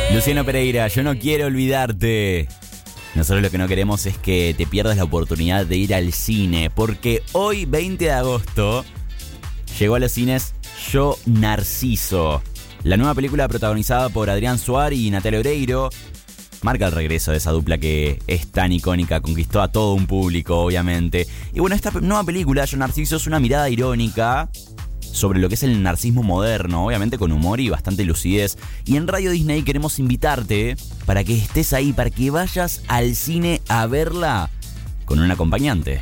Luciano Pereira, yo no quiero olvidarte. Nosotros lo que no queremos es que te pierdas la oportunidad de ir al cine, porque hoy, 20 de agosto, llegó a los cines Yo, Narciso. La nueva película protagonizada por Adrián Suárez y Natalia Oreiro marca el regreso de esa dupla que es tan icónica, conquistó a todo un público, obviamente. Y bueno, esta nueva película, Yo, Narciso, es una mirada irónica sobre lo que es el narcisismo moderno, obviamente con humor y bastante lucidez. Y en Radio Disney queremos invitarte para que estés ahí, para que vayas al cine a verla con un acompañante.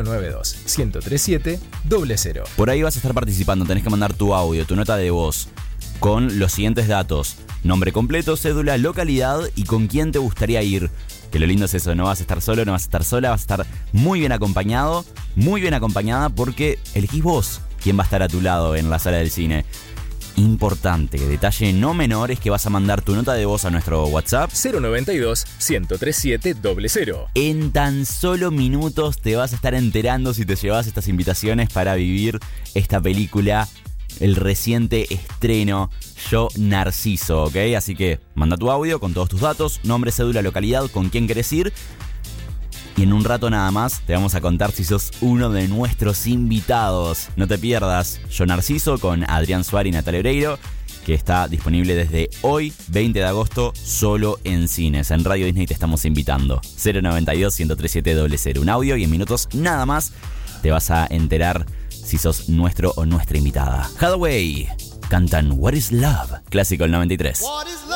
092-1037-00. Por ahí vas a estar participando, tenés que mandar tu audio, tu nota de voz, con los siguientes datos: nombre completo, cédula, localidad y con quién te gustaría ir. Que lo lindo es eso, no vas a estar solo, no vas a estar sola, vas a estar muy bien acompañado, muy bien acompañada, porque elegís vos quién va a estar a tu lado en la sala del cine. Importante, detalle no menor, es que vas a mandar tu nota de voz a nuestro WhatsApp 092-1037-00. En tan solo minutos te vas a estar enterando si te llevas estas invitaciones para vivir esta película, el reciente estreno Yo, Narciso, ¿ok? Así que manda tu audio con todos tus datos, nombre, cédula, localidad, con quién querés ir. Y en un rato nada más te vamos a contar si sos uno de nuestros invitados. No te pierdas Yo, Narciso con Adrián Suárez y Natalia Oreiro, que está disponible desde hoy, 20 de agosto, solo en cines. En Radio Disney te estamos invitando. 092-1037-00. Un audio y en minutos nada más te vas a enterar si sos nuestro o nuestra invitada. Hathaway cantan What is Love, clásico del 93. What is love?